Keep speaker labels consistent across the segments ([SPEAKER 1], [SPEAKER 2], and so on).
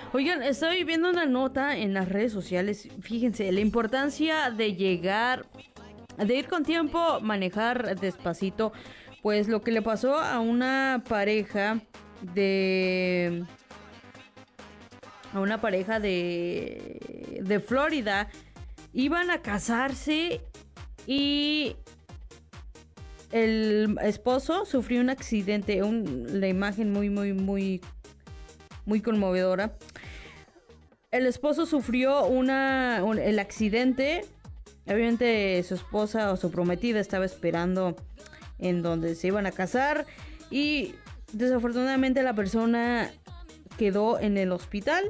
[SPEAKER 1] Oigan, estoy viendo una nota en las redes sociales. Fíjense, la importancia de de ir con tiempo, manejar despacito. Pues lo que le pasó a una pareja de... A una pareja de Florida. Iban a casarse y el esposo sufrió un accidente. La imagen muy conmovedora. El esposo sufrió el accidente. Obviamente su esposa o su prometida estaba esperando en donde se iban a casar. Y desafortunadamente la persona quedó en el hospital.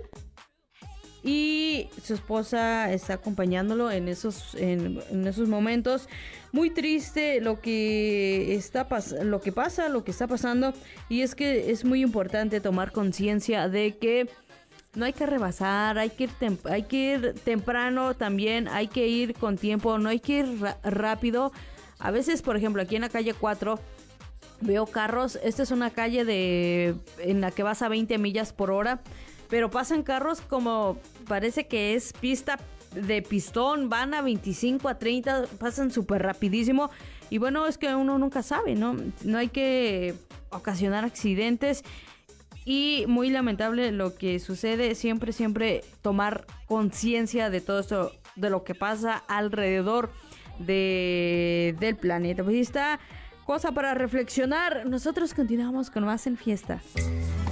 [SPEAKER 1] Y su esposa está acompañándolo en esos momentos. Muy triste lo que está pasando. Y es que es muy importante tomar conciencia de que no hay que rebasar, hay que ir temprano también, hay que ir con tiempo, no hay que ir rápido. A veces, por ejemplo, aquí en la calle 4 veo carros. Esta es una calle en la que vas a 20 millas por hora. Pero pasan carros como parece que es pista de pistón, van a 25, a 30, pasan súper rapidísimo. Y bueno, es que uno nunca sabe, ¿no? No hay que ocasionar accidentes. Y muy lamentable lo que sucede, siempre tomar conciencia de todo esto, de lo que pasa alrededor del planeta. Pues esta cosa para reflexionar. Nosotros continuamos con más en fiesta.